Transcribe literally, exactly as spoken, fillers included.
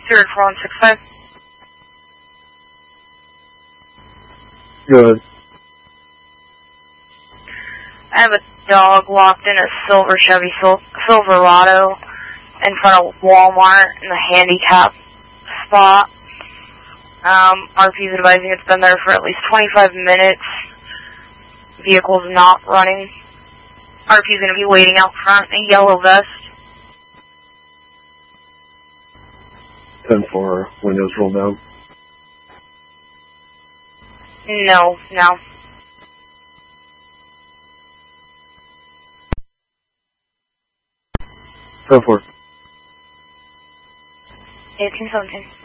zero four one six five. Good. I have a dog locked in a silver Chevy Sil Silverado in front of Walmart in the handicap spot. Um, R P is advising it's been there for at least twenty-five minutes. Vehicle's not running. R P is going to be waiting out front in a yellow vest. ten four, windows rolled out. No, no. ten four. eighteen seventeen.